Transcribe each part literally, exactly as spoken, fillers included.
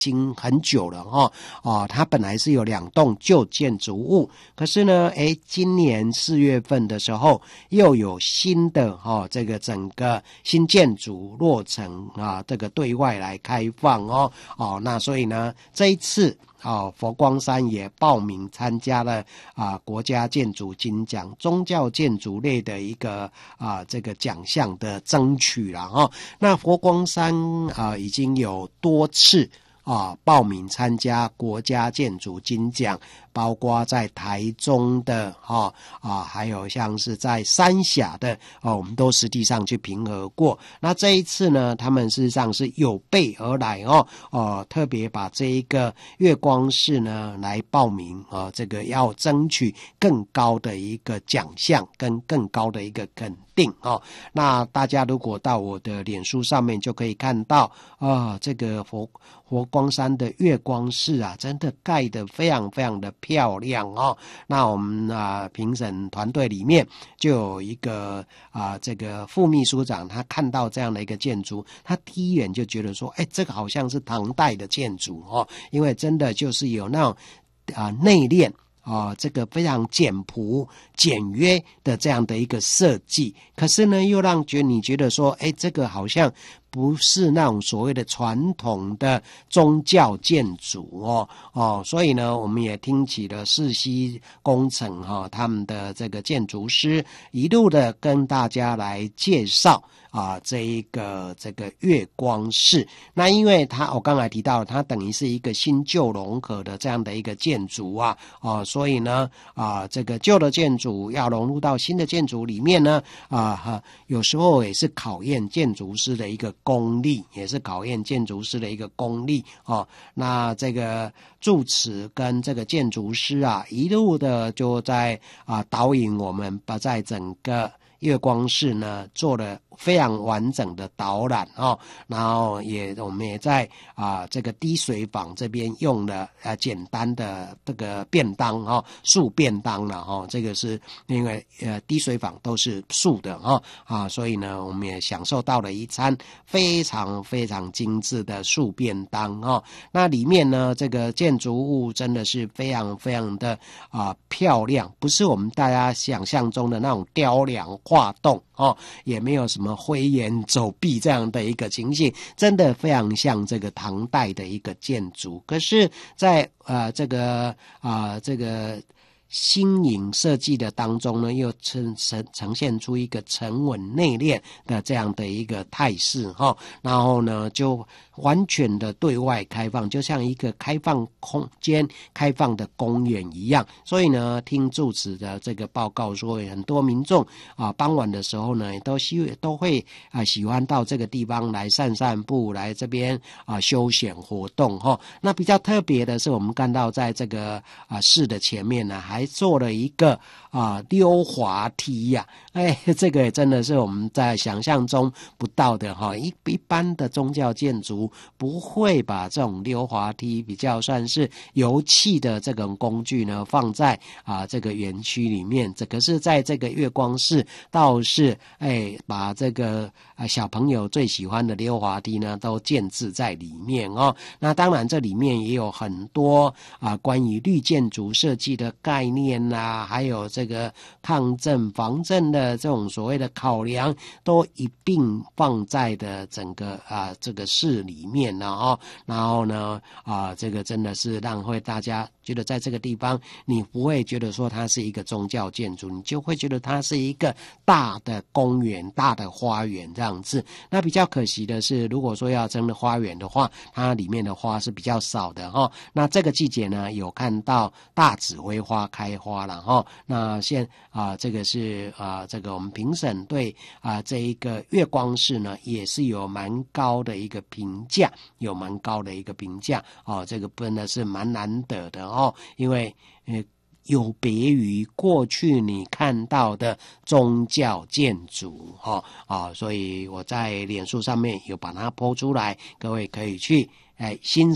已经很久了哈，哦，它本来是有两栋旧建筑物，可是呢，诶，今年四月份的时候又有新的哈、哦，这个整个新建筑落成啊，这个对外来开放哦，哦，那所以呢，这一次。哦，佛光山也报名参加了啊国家建筑金奖宗教建筑类的一个啊这个奖项的争取了哈、哦。那佛光山啊已经有多次啊报名参加国家建筑金奖，包括在台中的哈 啊, 啊，还有像是在三峡的哦、啊，我们都实际上去评核过。那这一次呢，他们事实上是有备而来哦，哦、啊，特别把这一个月光室呢来报名啊，这个要争取更高的一个奖项跟更高的一个肯定哦。那大家如果到我的脸书上面就可以看到啊，这个佛佛光山的月光室啊，真的盖得非常非常的漂亮哦。那我们啊评审团队里面就有一个啊这个副秘书长，他看到这样的一个建筑，他第一眼就觉得说，哎，这个好像是唐代的建筑哦，因为真的就是有那种啊内敛。啊、哦，这个非常简朴、简约的这样的一个设计，可是呢，又让觉你觉得说，哎，这个好像不是那种所谓的传统的宗教建筑哦哦，所以呢，我们也听起了世熙工程哈、哦，他们的这个建筑师一路的跟大家来介绍。啊，这一个这个月光室，那因为它我刚才提到，它等于是一个新旧融合的这样的一个建筑啊，哦，所以呢，啊，这个旧的建筑要融入到新的建筑里面呢，啊哈，有时候也是考验建筑师的一个功力，也是考验建筑师的一个功力哦。那这个住持跟这个建筑师啊，一路的就在啊导引我们，把在整个月光室呢做了非常完整的导览哦，然后也我们也在啊这个滴水坊这边用了啊简单的这个便当哦，素便当了哦，这个是因为呃滴水坊都是素的哦啊，所以呢我们也享受到了一餐非常非常精致的素便当哦。那里面呢这个建筑物真的是非常非常的啊漂亮，不是我们大家想象中的那种雕梁画栋哦，也没有什么飞檐走壁这样的一个情形，真的非常像这个唐代的一个建筑。可是在呃这个啊、呃、这个新颖设计的当中呢，又呈呈呈现出一个沉稳内敛的这样的一个态势哈，然后呢就完全的对外开放，就像一个开放空间、开放的公园一样。所以呢，听住持的这个报告说，很多民众啊，傍晚的时候呢，都希都会啊喜欢到这个地方来散散步，来这边啊休闲活动哈。那比较特别的是，我们看到在这个啊市的前面呢，还做了一个啊溜滑梯呀、啊，哎，这个真的是我们在想象中不到的哈。一一般的宗教建筑不会把这种溜滑梯比较算是油气的这种工具呢放在啊这个园区里面，这可是在这个月光室倒是哎把这个啊小朋友最喜欢的溜滑梯呢都建置在里面哦。那当然这里面也有很多啊关于绿建筑设计的概念啦、啊，还有这个抗震防震的这种所谓的考量，都一并放在的整个啊这个市里面了哦。然后呢啊这个真的是让会大家觉得在这个地方，你不会觉得说它是一个宗教建筑，你就会觉得它是一个大的公园、大的花园这样子。那比较可惜的是，如果说要真的花园的话，它里面的花是比较少的哈、哦。那这个季节呢，有看到大紫薇花开花了哈、哦。那现啊、呃，这个是啊、呃，这个我们评审对啊、呃、这一个月光室呢，也是有蛮高的一个评价，有蛮高的一个评价哦。这个真的是蛮难得的哦，因为呃。有别于过去你看到的宗教建筑哈啊，所以我在脸书上面有把它po出来，各位可以去哎欣赏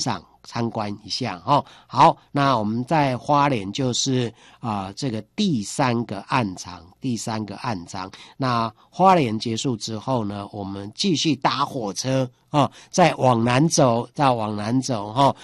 参观一下哈、哦。好，那我们在花莲就是啊、呃、这个第三个暗场，第三个暗场。那花莲结束之后呢，我们继续搭火车啊、哦，再往南走，再往南走哈、哦，